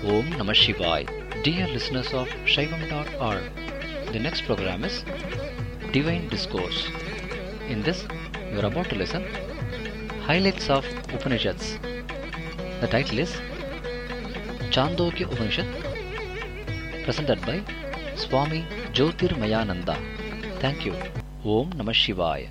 Om Namah Shivaya. Dear listeners of Shaivam.org, the next program is Divine Discourse. In this, you are about to listen Highlights of Upanishads. The title is Chandogya Upanishad, presented by Swami Jyotirmayananda. Thank you. Om Namah Shivaya.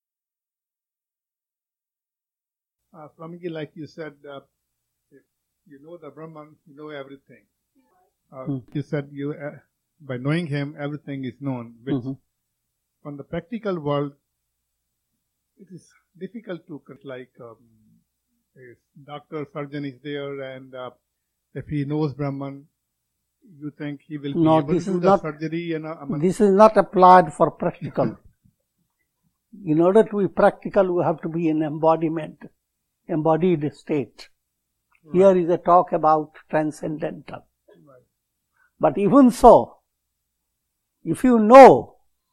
Swamiji, like you said, if you know the Brahman, you know everything. You said by knowing him, everything is known. Which from the practical world, it is difficult to like a doctor, surgeon is there, and if he knows Brahman, you think he will be able to do the surgery? This is not applied for practical. In order to be practical, we have to be in embodied state. Right. Here is a talk about transcendental. Right. But even so, if you know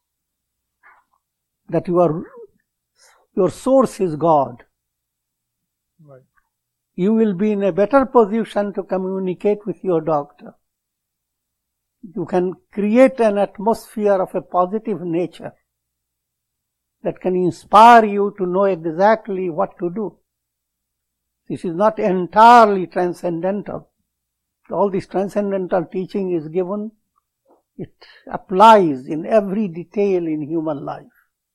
that your source is God, right, you will be in a better position to communicate with your doctor. You can create an atmosphere of a positive nature that can inspire you to know exactly what to do. This is not entirely transcendental. All this transcendental teaching is given, it applies in every detail in human life.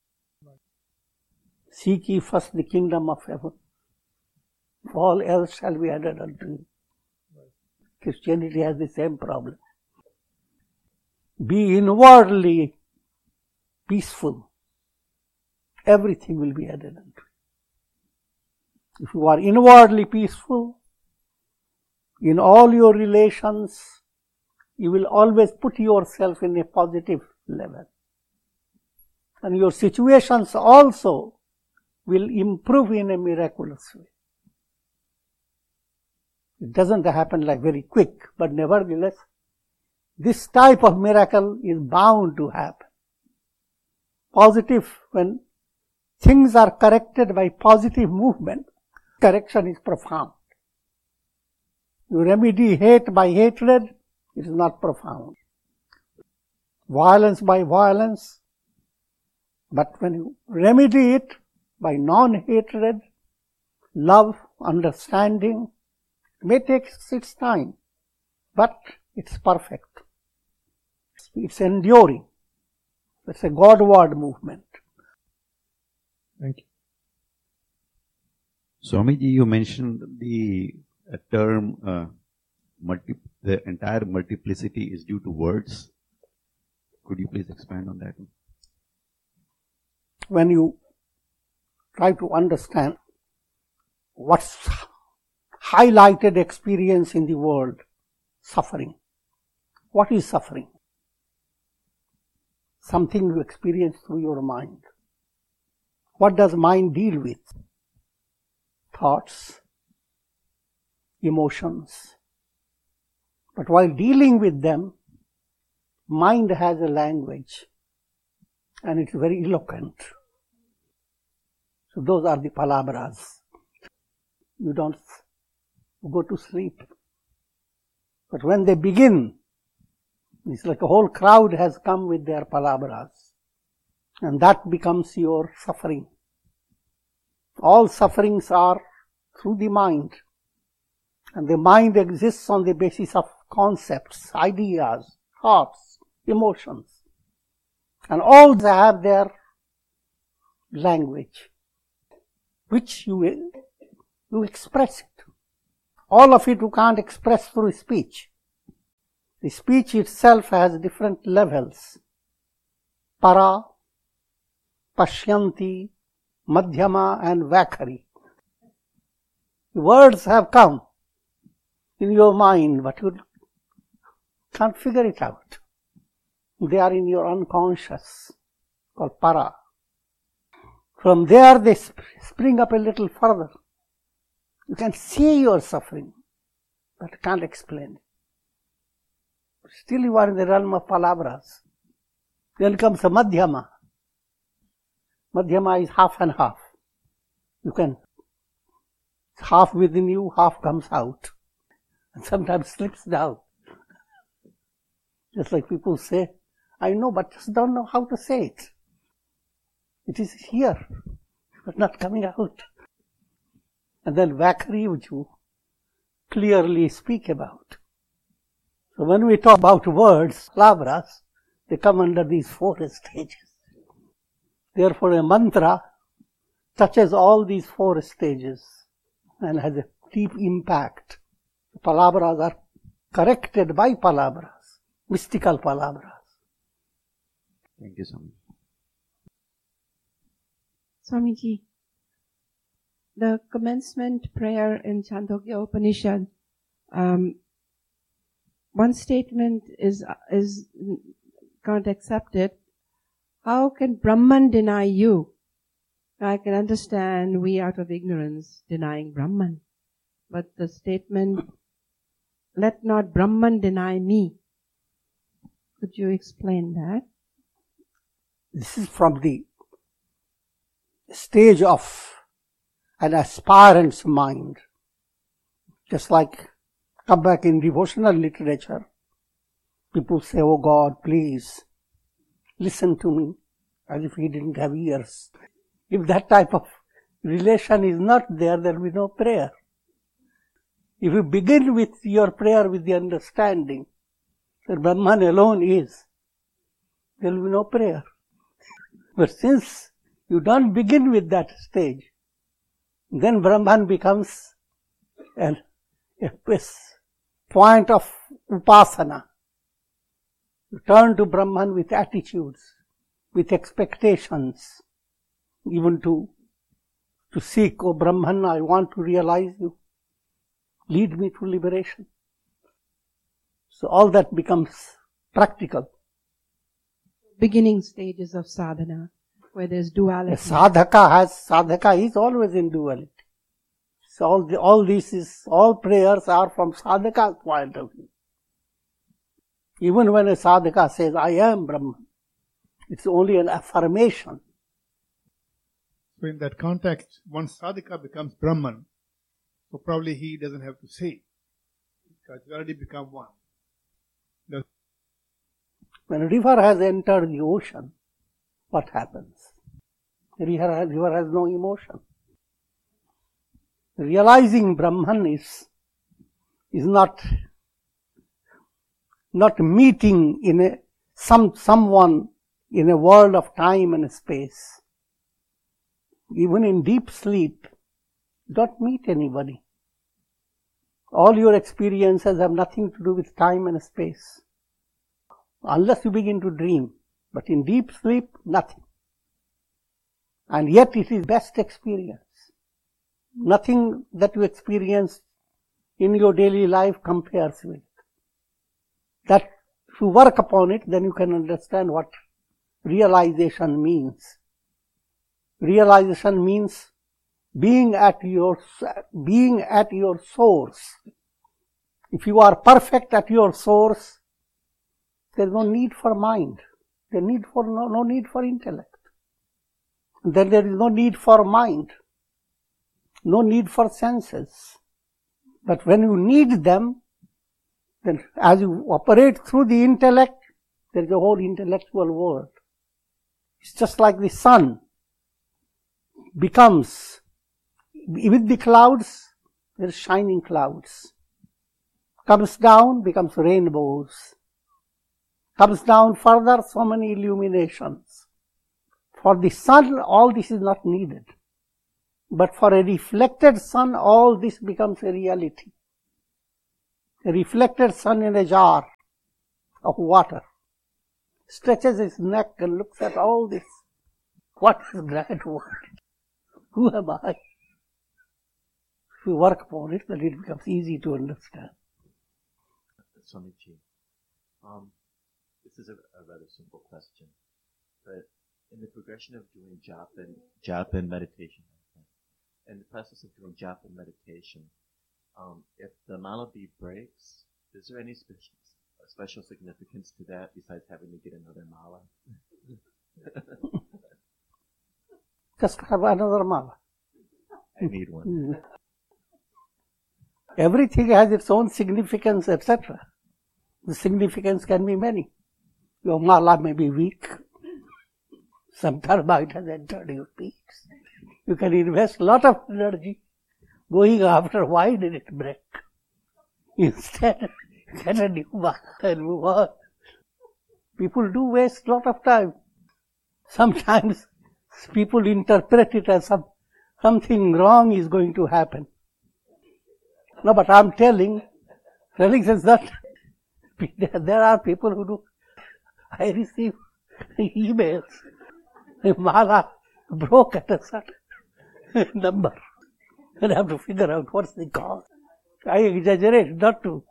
Seek ye first the kingdom of heaven. All else shall be added unto you. Christianity has the same problem. Be inwardly peaceful. Everything will be added unto you. If you are inwardly peaceful, in all your relations, you will always put yourself in a positive level. And your situations also will improve in a miraculous way. It doesn't happen like very quick, but nevertheless, this type of miracle is bound to happen. Positive, when things are corrected by positive movement, correction is profound. You remedy hate by hatred, it is not profound. Violence by violence, but when you remedy it by non-hatred, love, understanding, it may take its time, but it's perfect. It's enduring. It's a Godward movement. Thank you. Swamiji, you mentioned the term, the entire multiplicity is due to words. Could you please expand on that? When you try to understand what's highlighted experience in the world, suffering. What is suffering? Something you experience through your mind. What does mind deal with? Thoughts, emotions. But while dealing with them, mind has a language and it's very eloquent. So those are the palabras. You don't go to sleep. But when they begin, it's like a whole crowd has come with their palabras. And that becomes your suffering. All sufferings are through the mind. And the mind exists on the basis of concepts, ideas, thoughts, emotions. And all they have their language, which you express it. All of it you can't express through speech. The speech itself has different levels. Para, Pashyanti, Madhyama and Vakhari. The words have come in your mind, but you can't figure it out. They are in your unconscious, called para. From there they spring up a little further. You can see your suffering, but can't explain it. Still you are in the realm of palabras. Then comes a Madhyama. Madhyama is half and half. You can, half within you, half comes out. and sometimes slips down. Just like people say, I know, but just don't know how to say it. It is here, but not coming out. And then Vakari, which you clearly speak about. So when we talk about words, palavras, they come under these 4 stages. Therefore a mantra touches all these 4 stages and has a deep impact. Palavras are corrected by palavras, mystical palavras. Thank you, Swami. Swamiji, the commencement prayer in Chandogya Upanishad, one statement is can't accept it. How can Brahman deny you? I can understand we out of ignorance denying Brahman. But the statement, let not Brahman deny me. Could you explain that? This is from the stage of an aspirant's mind. Just like, come back in devotional literature, people say, oh God, please, listen to me, as if he didn't have ears. If that type of relation is not there, there will be no prayer. If you begin with your prayer with the understanding that Brahman alone is, there will be no prayer. But since you don't begin with that stage, then Brahman becomes a point of upasana. You turn to Brahman with attitudes, with expectations, even to seek, oh Brahman, I want to realize you. Lead me to liberation. So all that becomes practical. Beginning stages of sadhana, where there's duality. A sadhaka is always in duality. So all prayers are from sadhaka's point of view. Even when a sadhaka says, I am Brahman, it's only an affirmation. So in that context, once sadhaka becomes Brahman, so probably he doesn't have to say, because he already become one. When a river has entered the ocean, what happens? The river has no emotion. Realizing Brahman is not meeting in someone in a world of time and space. Even in deep sleep, you don't meet anybody. All your experiences have nothing to do with time and space. Unless you begin to dream. But in deep sleep, nothing. And yet it is best experience. Nothing that you experience in your daily life compares with it. That if you work upon it, then you can understand what realization means. Realization means being at your source. If you are perfect at your source, there is no need for mind. There is no need for intellect. Then there is no need for mind. No need for senses. But when you need them, then as you operate through the intellect, there is a whole intellectual world. It's just like the sun becomes, with the clouds, there is shining clouds. Comes down, becomes rainbows. Comes down further, so many illuminations. For the sun, all this is not needed. But for a reflected sun, all this becomes a reality. A reflected sun in a jar of water stretches his neck and looks at all this. What is grand world? Who am I? If we work upon it, then it becomes easy to understand. Swamiji, this is a rather simple question, but in the progression of doing japa and meditation, in the process of doing japa and meditation, if the Malabi breaks, is there any special significance to that besides having to get another mala? Just have another mala. I need one. Everything has its own significance, etc. The significance can be many. Your mala may be weak. Some termite has entered your feet. You can invest a lot of energy going after why did it break. Instead, get a new mala and move on. People do waste a lot of time. Sometimes people interpret it as something wrong is going to happen. No, but I'm telling, is that there are people who do. I receive emails. The mala broke at a certain number. And I have to figure out what's the cause. I exaggerate, not to.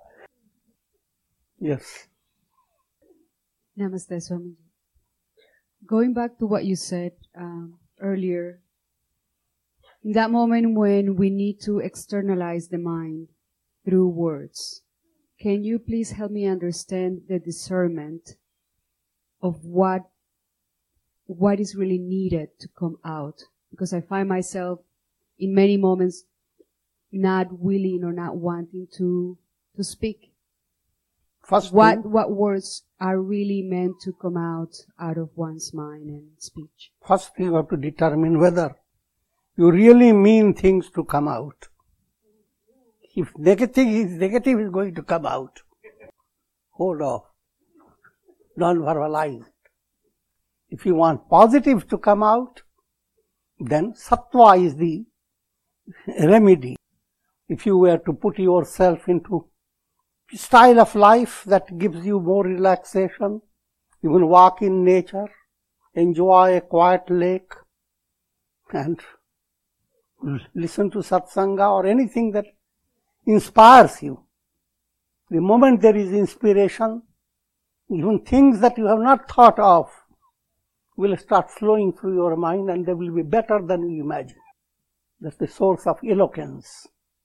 Yes. Namaste, Swamiji. Going back to what you said earlier, in that moment when we need to externalize the mind through words, can you please help me understand the discernment of what is really needed to come out? Because I find myself in many moments not willing or not wanting to speak. What words are really meant to come out of one's mind and speech? First you have to determine whether you really mean things to come out. If negative is going to come out, hold off. Don't verbalize it. If you want positive to come out, then sattva is the remedy. If you were to put yourself into a style of life that gives you more relaxation, you will walk in nature, enjoy a quiet lake, and listen to satsanga or anything that inspires you. The moment there is inspiration, even things that you have not thought of will start flowing through your mind and they will be better than you imagine. That's the source of eloquence.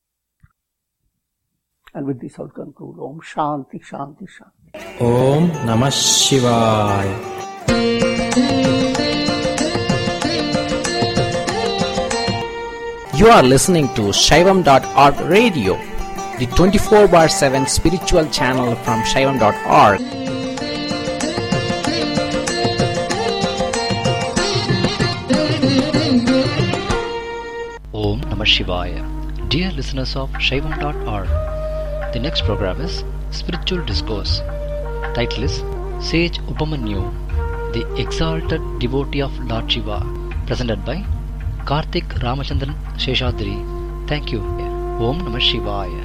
And with this I'll conclude. Om Shanti Shanti Shanti. Om Namah Shivaya. You are listening to Shaivam.org radio, the 24/7 spiritual channel from Shaivam.org. Om Namah Shivaya. Dear listeners of Shaivam.org, the next program is Spiritual Discourse. Title is Sage Upamanyu, the Exalted Devotee of Lord Shiva, presented by Karthik Ramachandran Sheshadri. Thank you. Om Namah Shivaya.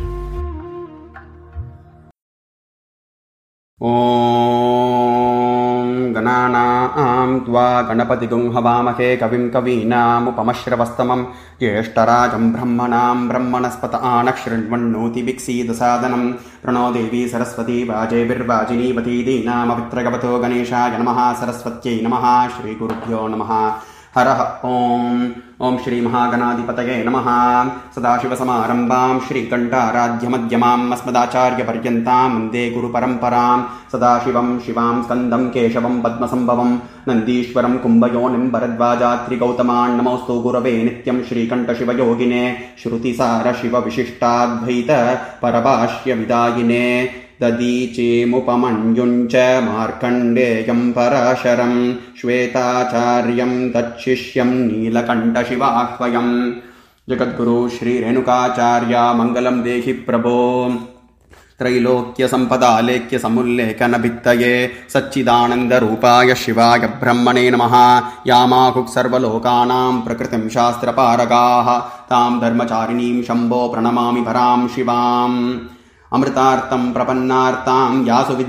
Om Gananam Tva Ganapatigum Havamake Kavim Kavinam Upamashravastamam Yeshtarajam Brahmanam Brahmanaspata Anakshrinvannoti Biksi Dasadanam Prano Devi Saraswati Vaje Virvajini Vati Dinam Avitragavato Ganesha Yanamaha Saraswati Namaha Shri Gurubhyo Namaha Haraha Om Shri Mahaganadipataye Namaha Sadashiva Samarambam Shri Kantaradhya Madhyamam Asmadacharya Paryantam Mande Guru Paramparam Sadashivam Shivam Skandam Keshavam Padmasambhavam Nandishwaram Kumbhayonim Bharadvajatri Gautaman Namostu Gurave Nityam Shri Kanta Shiva Yogine Shruti Sara Shiva Vishishtadvaita Parabhashya Vidayine Dadiche Mupamanyuncha Markandeyam Parasharam Shvetacharyam Tachishyam Nilakanta Shivahvayam Jagadguru Shri Renukacharya Mangalam Dehi Prabho Trailokya Sampada Lekya Samullekana Bhittaye Satchidananda Rupaya Shivaya Brahmane Namaha Yamakuk Sarvalokanam Prakritim Shastra Paragaha Tam Dharmacharinim Shambho Pranamami Param Shivam Amritartam Prapannartam Yasu